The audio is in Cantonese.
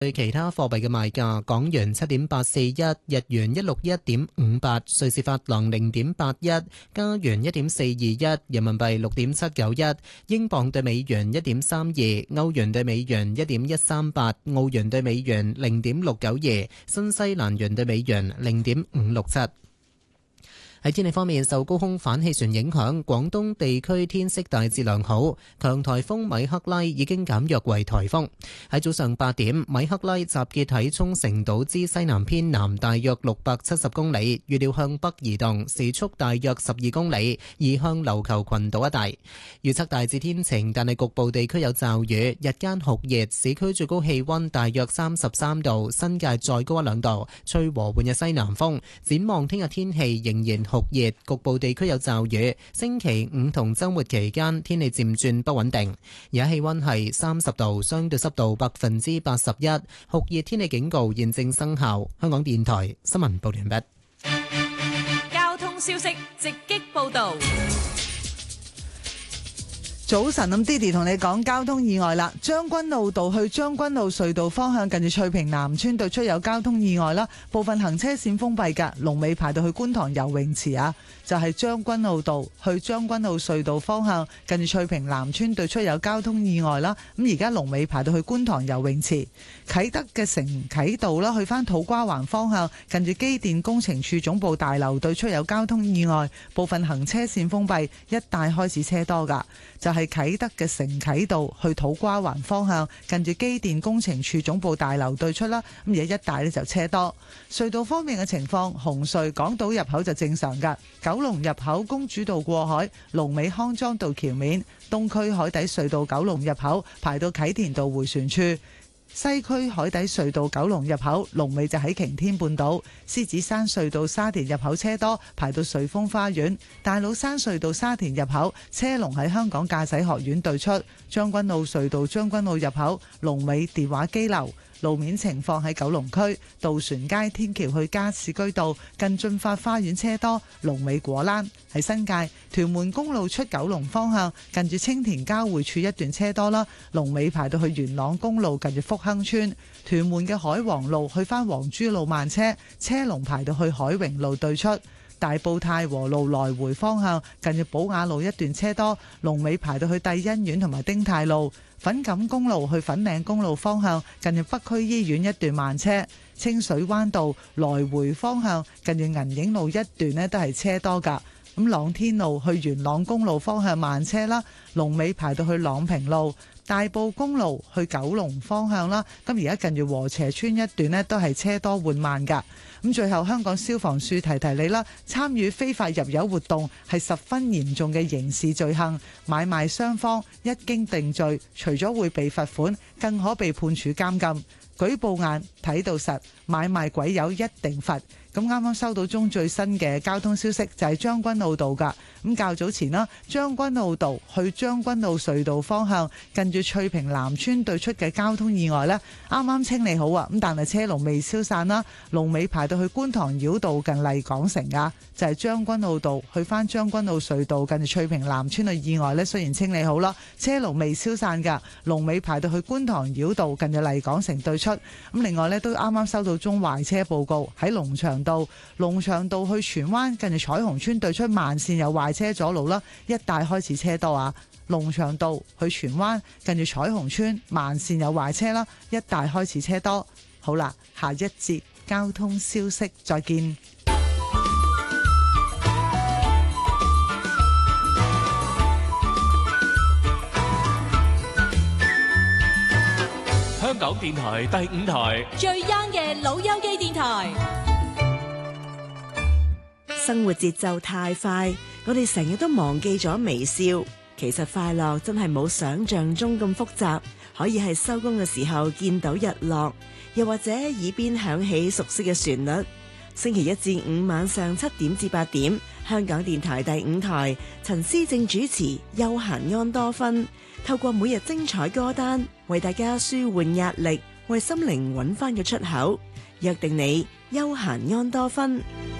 對其他貨幣嘅賣價：港元7.841，日元161.58，瑞士法郎0.81，加元1.421，人民幣6.791，英鎊對美元1.32，歐元對美元1.138，澳元對美元0.692，新西蘭元對美元0.567。喺天氣方面，受高空反氣旋影響，廣東地區天色大致良好。強颱風米克拉已經減弱為颱風。喺早上8點，米克拉集結喺沖繩島之西南偏南大約670公里，預料向北移動，時速大約12公里，移向琉球群島一帶。預測大致天晴，但係局部地區有驟雨，日間酷熱，市區最高氣溫大約33度，新界再高1-2度，吹和緩嘅西南風。展望聽日天氣仍然酷熱，局部地區有驟雨。星期5同週末期間天氣漸轉不穩定。而家氣溫係30度，相對濕度81%，酷熱天氣警告現正生效。香港電台新聞報完畢。 交通消息直擊報道。 早晨，咁 Didi 同你講交通意外啦。將軍澳道去將軍澳隧道方向，近住翠屏南村對出有交通意外啦，部分行車線封閉㗎，龍尾排到去觀塘游泳池啊。就係將軍澳道去將軍澳隧道方向，近住翠屏南村對出有交通意外啦。咁而家龍尾排到去觀塘游泳池。啟德嘅承啟道啦，去返土瓜灣方向，近住機電工程處總部大樓對出有交通意外，部分行車線封閉，一帶開始車多㗎。就係啟德嘅承啟道去土瓜灣方向，近住機電工程處總部大樓對出啦。咁而家一帶呢就車多。隧道方面嘅情況，紅隧港島入口就正常㗎。九龍入口公主道過海，龍尾康莊道橋面，東區海底隧道九龍入口排到啟田道迴旋處。西區海底隧道九龍入口龍尾就喺擎天半島。獅子山隧道沙田入口車多，排到瑞豐花園。大老山隧道沙田入口車龍喺香港駕駛學院對出。將軍澳隧道將軍澳入口龍尾電話機樓。路面情況喺九龍區渡船街天橋去加士居道近駿發花園車多，龍尾果欄。喺新界屯門公路出九龍方向近住青田交匯處一段車多啦，龍尾排到去元朗公路近住福亨村。屯門嘅海皇路去返黃珠路慢車，車龍排到去海榮路對出。大埔太和路來回方向近住寶雅路一段車多，龍尾排到去帝欣苑同埋丁太路。粉錦公路去粉嶺公路方向近住北區醫院一段慢車。清水灣道來回方向近住銀影路一段呢都係車多㗎。咁朗天路去元朗公路方向慢車啦，龍尾排到去朗平路。大埔公路去九龍方向啦，咁而家近住禾輋村一段呢都係車多緩慢㗎。咁最後香港消防處提提你啦，參與非法入油活動係十分嚴重嘅刑事罪行，買賣雙方一經定罪，除咗會被罰款，更可被判處監禁。舉報眼睇到實，買賣鬼友一定罰。咁啱啱收到中最新嘅交通消息，就係將軍澳道㗎。咁較早前啦，將軍澳道去將軍澳隧道方向，近住翠屏南村對出嘅交通意外呢，啱啱清理好啊。咁但係車龍未消散啦，龍尾排到去觀塘繞道近麗港城啊。就係將軍澳道去返將軍澳隧道近住翠屏南村嘅意外呢，雖然清理好啦，車龍未消散㗎，龍尾排到去觀塘繞道近住麗港城對出。咁另外呢，都啱啱收到宗壞車報告，喺龍翔道去荃灣近住彩虹村對出慢線有壞車阻路啦，一帶開始車多啊。龍翔道去荃灣近住彩虹村慢線有壞車啦，一帶開始車多。好啦，下一節交通消息再見。 香港電台第5台最 young 嘅老友記電台。 生活節奏太快，我哋成日都忘記咗微笑。其實快樂真係冇想象中咁複雜，可以係收工嘅時候見到日落，又或者耳邊響起熟悉嘅旋律。星期1至5晚上7點至8點，香港電台第5台，陳思正主持休閒安多芬，透過每日精彩歌單，為大家舒緩壓力，為心靈揾返個出口。約定你休閒安多芬。